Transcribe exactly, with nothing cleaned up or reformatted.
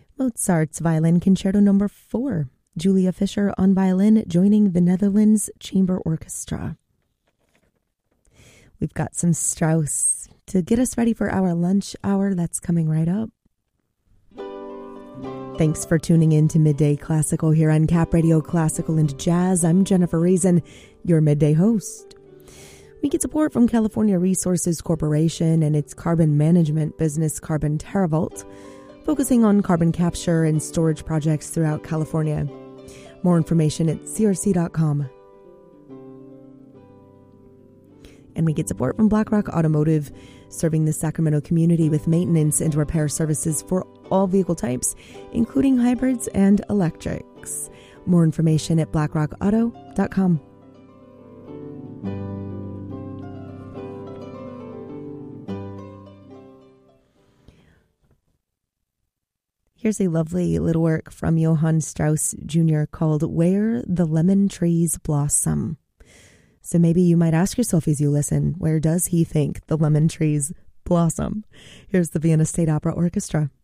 Mozart's Violin Concerto Number four. Julia Fischer on violin, joining the Netherlands Chamber Orchestra. We've got some Strauss to get us ready for our lunch hour that's coming right up. Thanks for tuning in to Midday Classical here on Cap Radio Classical and Jazz. I'm Jennifer Reason, your midday host. We get support from California Resources Corporation and its carbon management business, Carbon TerraVault, focusing on carbon capture and storage projects throughout California. More information at C R C dot com. And we get support from BlackRock Automotive, serving the Sacramento community with maintenance and repair services for all vehicle types, including hybrids and electrics. More information at black rock auto dot com. Here's a lovely little work from Johann Strauss Junior called Where the Lemon Trees Blossom. So maybe you might ask yourself as you listen, where does he think the lemon trees blossom? Here's the Vienna State Opera Orchestra.